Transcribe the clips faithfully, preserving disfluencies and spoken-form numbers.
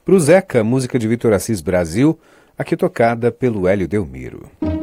Pro Zeca, música de Vitor Assis Brasil, aqui tocada pelo Hélio Delmiro.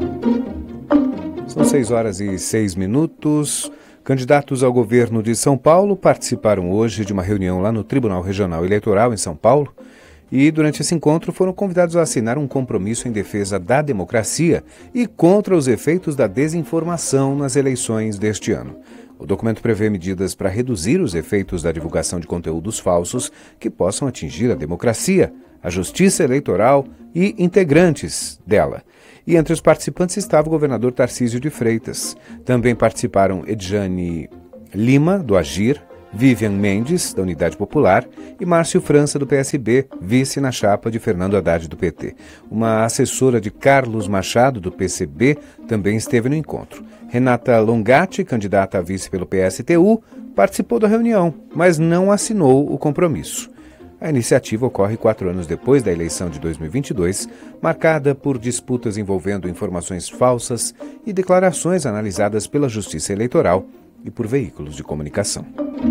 São seis horas e seis minutos. Candidatos ao governo de São Paulo participaram hoje de uma reunião lá no Tribunal Regional Eleitoral em São Paulo e, durante esse encontro, foram convidados a assinar um compromisso em defesa da democracia e contra os efeitos da desinformação nas eleições deste ano. O documento prevê medidas para reduzir os efeitos da divulgação de conteúdos falsos que possam atingir a democracia, a justiça eleitoral e integrantes dela. E entre os participantes estava o governador Tarcísio de Freitas. Também participaram Edjane Lima, do Agir, Vivian Mendes, da Unidade Popular, e Márcio França, do P S B, vice na chapa de Fernando Haddad, do P T. Uma assessora de Carlos Machado, do P C B, também esteve no encontro. Renata Longatti, candidata a vice pelo P S T U, participou da reunião, mas não assinou o compromisso. A iniciativa ocorre quatro anos depois da eleição de dois mil e vinte e dois, marcada por disputas envolvendo informações falsas e declarações analisadas pela Justiça Eleitoral e por veículos de comunicação.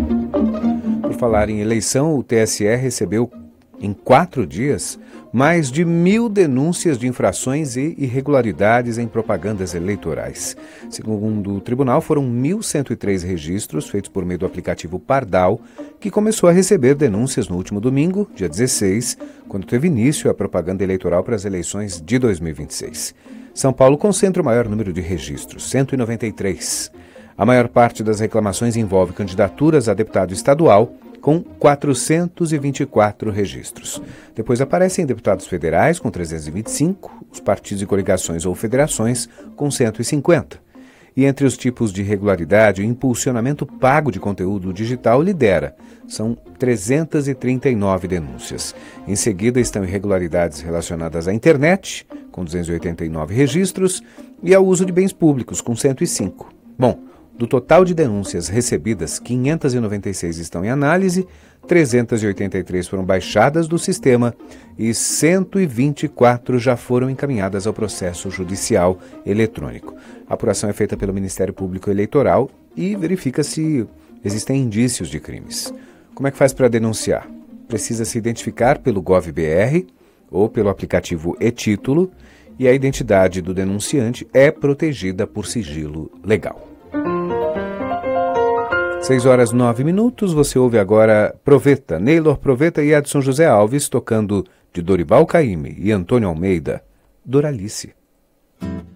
Por falar em eleição, o T S E recebeu, em quatro dias, mais de mil denúncias de infrações e irregularidades em propagandas eleitorais. Segundo o tribunal, foram mil cento e três registros feitos por meio do aplicativo Pardal, que começou a receber denúncias no último domingo, dia dezesseis, quando teve início a propaganda eleitoral para as eleições de dois mil e vinte e seis. São Paulo concentra o maior número de registros, cento e noventa e três. A maior parte das reclamações envolve candidaturas a deputado estadual, com quatrocentos e vinte e quatro registros. Depois aparecem deputados federais, com trezentos e vinte e cinco, os partidos e coligações ou federações, com cento e cinquenta. E entre os tipos de irregularidade, o impulsionamento pago de conteúdo digital lidera. São trezentas e trinta e nove denúncias. Em seguida estão irregularidades relacionadas à internet, com duzentos e oitenta e nove registros, e ao uso de bens públicos, com cento e cinco. Bom, do total de denúncias recebidas, quinhentas e noventa e seis estão em análise, trezentas e oitenta e três foram baixadas do sistema e cento e vinte e quatro já foram encaminhadas ao processo judicial eletrônico. A apuração é feita pelo Ministério Público Eleitoral e verifica se existem indícios de crimes. Como é que faz para denunciar? Precisa se identificar pelo GovBR ou pelo aplicativo e-Título e a identidade do denunciante é protegida por sigilo legal. seis horas e nove minutos, você ouve agora Proveta, Neylor Proveta e Edson José Alves tocando de Dorival Caymmi e Antônio Almeida, Doralice.